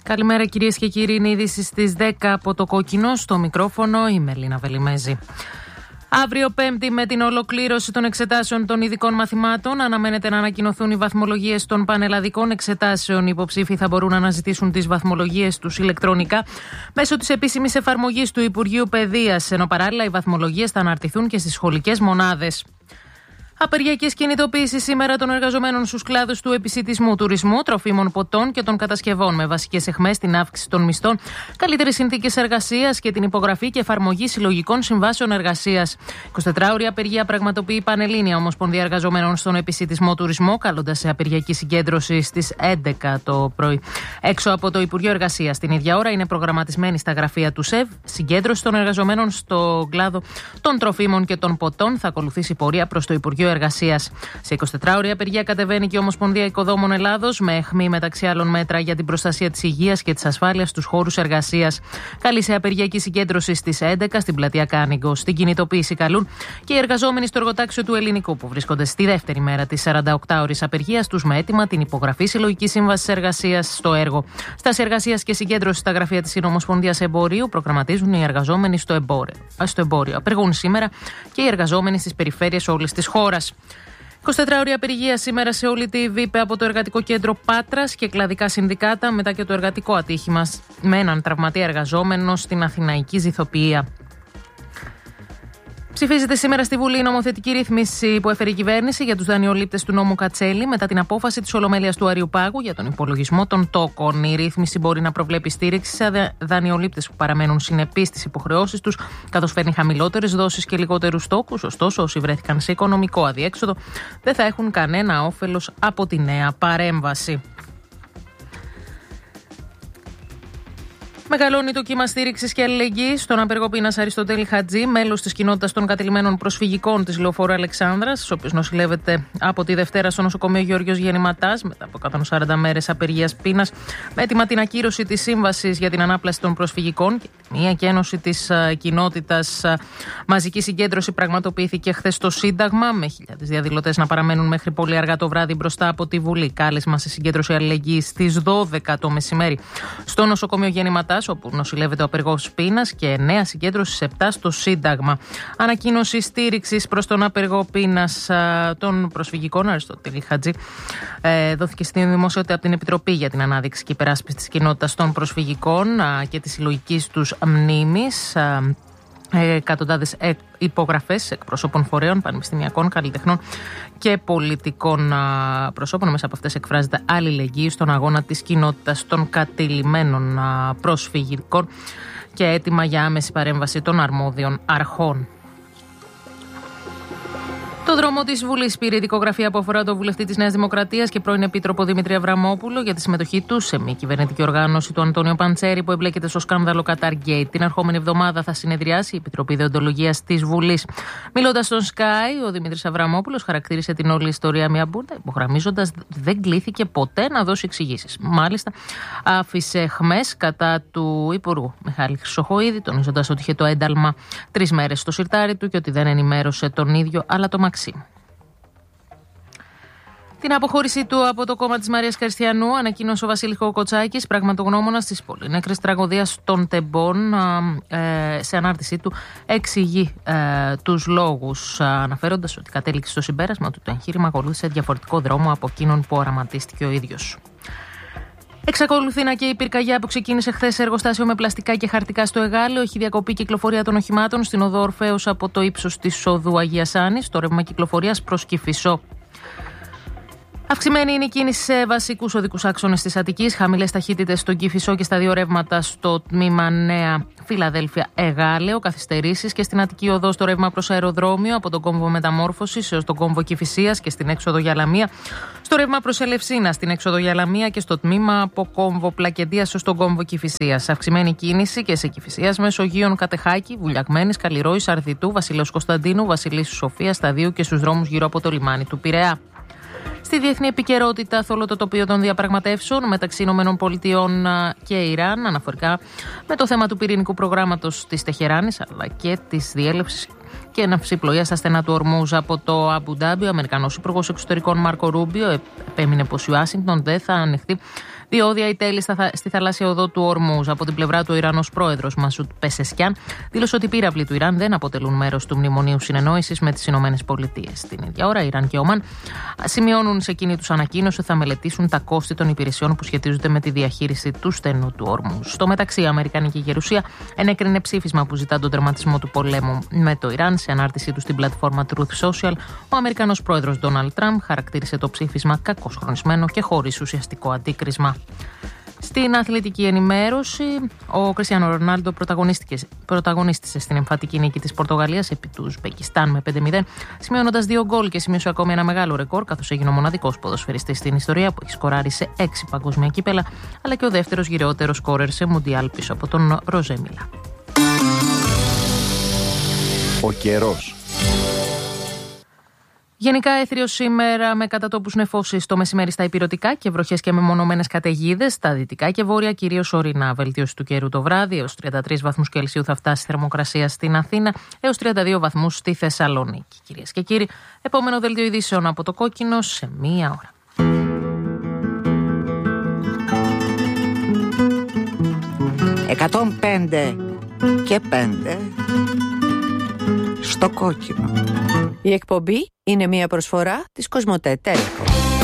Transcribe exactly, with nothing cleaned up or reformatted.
Καλημέρα κυρίες και κύριοι, είναι ειδήσεις στις δέκα από το Κόκκινο. Στο μικρόφωνο η Μελίνα Βελιμέζη. Αύριο Πέμπτη, με την ολοκλήρωση των εξετάσεων των ειδικών μαθημάτων, αναμένεται να ανακοινωθούν οι βαθμολογίες των πανελλαδικών εξετάσεων. Οι υποψήφοι θα μπορούν να αναζητήσουν τις βαθμολογίες τους ηλεκτρονικά μέσω της επίσημης εφαρμογής του Υπουργείου Παιδείας, ενώ παράλληλα οι βαθμολογίες θα αναρτηθούν και στις σχολικές μονάδες. Απεργιακές κινητοποίησεις σήμερα των εργαζομένων στους κλάδους του επισιτισμού, τουρισμού, τροφίμων, ποτών και των κατασκευών, με βασικές αιχμές την αύξηση των μισθών, καλύτερες συνθήκες εργασίας και την υπογραφή και εφαρμογή συλλογικών συμβάσεων εργασίας. εικοσιτετράωρη απεργία πραγματοποιεί η Πανελλήνια Ομοσπονδία Εργαζομένων στον Επισιτισμό Τουρισμό, καλώντας σε απεργιακή συγκέντρωση στις έντεκα το πρωί. Έξω από το Υπουργείο Εργασίας, την ίδια ώρα είναι προγραμματισμένη στα γραφεία του ΣΕΒ συγκέντρωση των εργαζομένων στον κλάδο των τροφίμων και των ποτών. Θα ακολουθήσει πορεία προς το Υπουργείο Εργασίας. Σε εικοσιτετράωρη απεργία κατεβαίνει και η Ομοσπονδία Οικοδόμων Ελλάδος, με αιχμή μεταξύ άλλων μέτρα για την προστασία της υγείας και της ασφάλειας στους χώρους εργασίας. Καλεί σε απεργιακή συγκέντρωση στις έντεκα στην πλατεία Κάνιγκο. Στην κινητοποίηση καλούν και οι εργαζόμενοι στο εργοτάξιο του Ελληνικού, που βρίσκονται στη δεύτερη μέρα της σαρανταοκτάωρης απεργίας τους, με έτοιμα την υπογραφή συλλογικής σύμβασης εργασίας στο έργο. Στάση εργασίας και συγκέντρωση στα γραφεία της Συνομοσπονδίας Εμπορίου προγραμματίζουν οι εργαζόμενοι στο εμπόριο. Στο εμπόριο. Απεργούν σήμερα και οι εργαζόμενοι στις περιφέρειες όλης της χώρας. εικοσιτετράωρη απεργία σήμερα σε όλη τη ΒΥΠΕ από το Εργατικό Κέντρο Πάτρας και κλαδικά συνδικάτα, μετά και το εργατικό ατύχημα με έναν τραυματία εργαζόμενο στην Αθηναϊκή Ζηθοποιία. Ψηφίζεται σήμερα στη Βουλή η νομοθετική ρύθμιση που έφερε η κυβέρνηση για τους δανειολήπτες του νόμου Κατσέλη μετά την απόφαση της Ολομέλειας του Αριουπάγου για τον υπολογισμό των τόκων. Η ρύθμιση μπορεί να προβλέπει στήριξη σε δανειολήπτες που παραμένουν συνεπείς στις υποχρεώσεις τους, καθώς φέρνει χαμηλότερες δόσεις και λιγότερους τόκους. Ωστόσο, όσοι βρέθηκαν σε οικονομικό αδιέξοδο δεν θα έχουν κανένα όφελος από τη νέα παρέμβαση. Μεγαλώνει το κύμα στήριξης και αλληλεγγύης στον απεργό πείνας Αριστοτέλη Χατζή, μέλος της κοινότητας των κατηλημμένων προσφυγικών της Λεωφόρου Αλεξάνδρας, ο οποίος νοσηλεύεται από τη Δευτέρα στο νοσοκομείο Γεώργιος Γεννηματάς μετά από εκατόν σαράντα μέρες απεργίας πείνας, με έτοιμα την ακύρωση της σύμβασης για την ανάπλαση των προσφυγικών και μια κένωση της κοινότητας. Μαζική συγκέντρωση πραγματοποιήθηκε χθες στο Σύνταγμα, με χιλιάδες διαδηλωτές να παραμένουν μέχρι πολύ αργά το βράδυ μπροστά από τη Βουλή. Κάλεσμα σε συγκέντρωση αλληλεγγύης στις δώδεκα το μεσημέρι στο νοσοκομείο Γεννηματάς, όπου νοσηλεύεται ο απεργός πείνας, και νέα συγκέντρωση στις επτά στο Σύνταγμα. Ανακοίνωση στήριξης προς τον απεργό πείνας των προσφυγικών Αριστοτέλη Χατζή ε, δόθηκε στην δημοσιότητα από την Επιτροπή για την Ανάδειξη και Υπεράσπιση της Κοινότητας των Προσφυγικών α, και της συλλογικής τους μνήμης. Α, εκατοντάδες υπογραφές εκπροσώπων φορέων, πανεπιστημιακών, καλλιτεχνών και πολιτικών προσώπων. Μέσα από αυτές εκφράζεται αλληλεγγύη στον αγώνα της κοινότητας των κατηλημμένων προσφυγικών και έτοιμα για άμεση παρέμβαση των αρμόδιων αρχών. Το δρόμο της Βουλής πήρε ειδικογραφία που αφορά τον βουλευτή της Νέας Δημοκρατίας και πρώην Επίτροπο Δημήτρη Αβραμόπουλο για τη συμμετοχή του σε μη κυβερνητική οργάνωση του Αντώνιο Παντσέρη που εμπλέκεται στο σκάνδαλο Qatargate. Την ερχόμενη εβδομάδα θα συνεδριάσει η Επιτροπή Δεοντολογίας της Βουλής. Μιλώντας στον Sky, ο Δημήτρης Αβραμόπουλος χαρακτήρισε την όλη ιστορία μια μπουρδα, υπογραμμίζοντας δεν κλήθηκε ποτέ να δώσει εξηγήσεις. Μάλιστα, άφησε αιχμές κατά του Υπουργού Μιχάλη Χρυσοχοΐδη, τονίζοντας ότι είχε το ένταλμα τρεις μέρες στο σιρτάρι του και ότι δεν ενημέρωσε τον ίδιο αλλά το Μαξίμ. Την αποχώρησή του από το κόμμα της Μαρίας Καριστιανού ανακοίνωσε ο Βασίλης Κοκοτσάκης, πραγματογνώμονας της πολυνέκρης τραγωδίας των Τεμπών. Ε, σε ανάρτησή του εξηγεί ε, τους λόγους, αναφέροντας ότι κατέληξε στο συμπέρασμα ότι το εγχείρημα ακολούθησε διαφορετικό δρόμο από εκείνον που οραματίστηκε ο ίδιος. Εξακολουθεί να καίει η πυρκαγιά που ξεκίνησε χθες σε εργοστάσιο με πλαστικά και χαρτικά στο Εγάλεο. Έχει διακοπεί η κυκλοφορία των οχημάτων στην οδό Ορφέους από το ύψος της οδού Αγίας Άννης, το ρεύμα κυκλοφορίας προς Κηφισό. Αυξημένη είναι η κίνηση σε βασικούς οδικούς άξονες της Αττικής. Χαμηλές ταχύτητες στον Κηφισό και στα δύο ρεύματα στο τμήμα Νέα Φιλαδέλφια Εγάλεο. Καθυστερήσεις και στην Αττική οδό στο ρεύμα προς αεροδρόμιο από τον κόμβο Μεταμόρφωσης έως τον κόμβο Κηφισίας και στην έξοδο για Λαμία. Στο ρεύμα προς Ελευσίνα στην έξοδο για Λαμία και στο τμήμα από κόμβο Πλακεντίας έως τον κόμβο Κηφισίας. Αυξημένη κίνηση και σε Κηφισίας Μεσογείων Κατεχάκη, Βουλιαγμένης, Καλλιρόης, Αρδιτού, Βασιλέως Κωνσταντίνου, Βασιλίσσου Σοφίας, Σταδίου και στους δρόμους γύρω από το λιμάνι του Πειραιά. Στη διεθνή επικαιρότητα, θολό το τοπίο των διαπραγματεύσεων μεταξύ ΗΠΑ και Ιράν, αναφορικά με το θέμα του πυρηνικού προγράμματος της Τεχεράνης, αλλά και της διέλευσης και ναυσιπλοεία στα στενά του Ορμούζ από το Αμπου Ντάμπι. Ο Αμερικανός Υπουργός Εξωτερικών Μάρκο Ρούμπιο επέμεινε πως η Ουάσιγκτον δεν θα ανοιχτεί διόδια ή τέλη στη θαλάσσια οδό του Ορμούζ. Από την πλευρά του, ο Ιρανός πρόεδρος Μασούτ Πεσεσκιάν δήλωσε ότι οι πύραυλοι του Ιράν δεν αποτελούν μέρος του Μνημονίου Συνεννόησης με τις Ηνωμένες Πολιτείες. Την ίδια ώρα, Ιράν και Ομάν σημειώνουν σε εκείνη τους ανακοίνωση ότι θα μελετήσουν τα κόστη των υπηρεσιών που σχετίζονται με τη διαχείριση του στενού του Ορμούζ. Στο μεταξύ, η Αμερικανική Γερουσία ενέκρινε ψήφισμα που ζητά τον τερματισμό του πολέμου με το Ιράν. Σε ανάρτησή του στην πλατφόρμα Truth Social, ο Αμερικανός πρόεδρος Ντόναλντ Τραμπ χαρακτήρισε το ψήφισμα κακώς χρονισμένο και χωρίς ουσιαστικό αντίκρισμα. Στην αθλητική ενημέρωση, ο Κριστιάνο Ρονάλντο πρωταγωνίστησε στην εμφατική νίκη της Πορτογαλίας επί του Ουσμπεκιστάν με πέντε μηδέν, σημειώνοντας δύο γκολ και σημείωσε ακόμη ένα μεγάλο ρεκόρ, καθώς έγινε ο μοναδικός ποδοσφαιριστής στην ιστορία που έχει σκοράρει σε έξι παγκόσμια κύπελα, αλλά και ο δεύτερος γυρεότερος σκόρερ σε Μουντιάλ πίσω από τον Ροζέ Μιλά. Ο καιρός. Γενικά έθριος σήμερα με κατατόπους νεφώσεις το μεσημέρι στα ηπειρωτικά και βροχές και μεμονωμένες καταιγίδες στα δυτικά και βόρεια, κυρίως ορεινά. Βελτίωση του καιρού το βράδυ, έως τριάντα τρεις βαθμούς Κελσίου θα φτάσει η θερμοκρασία στην Αθήνα, έως τριάντα δύο βαθμούς στη Θεσσαλονίκη. Κυρίες και κύριοι, επόμενο δελτίο ειδήσεων από το Κόκκινο σε μία ώρα. εκατόν πέντε και πέντε στο Κόκκινο. Η εκπομπή είναι μια προσφορά της Κοσμοτέ Telecom.